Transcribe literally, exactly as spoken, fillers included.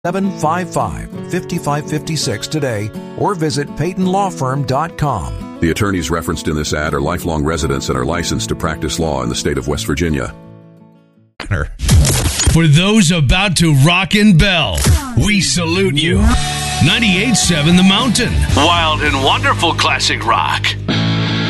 seven five five, five five five six today or visit peyton law firm dot com. The attorneys referenced in this ad are lifelong residents and are licensed to practice law in the state of West Virginia. For those about to rock and bell, we salute you. ninety-eight point seven The Mountain. Wild and wonderful classic rock.